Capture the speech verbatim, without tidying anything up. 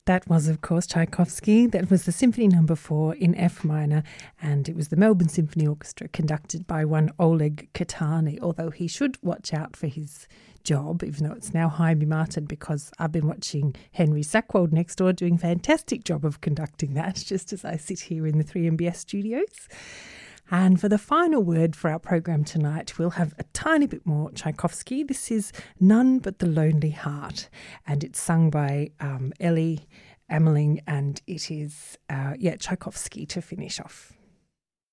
That was, of course, Tchaikovsky. That was the Symphony Number Four in F minor, and it was the Melbourne Symphony Orchestra conducted by one Oleg Katani, although he should watch out for his job, even though it's now Jaime Martin, because I've been watching Henry Sackwald next door doing a fantastic job of conducting that, just as I sit here in the three M B S studios. And for the final word for our program tonight, we'll have a tiny bit more Tchaikovsky. This is None But the Lonely Heart, and it's sung by um, Ellie Ameling, and it is, uh, yeah, Tchaikovsky to finish off.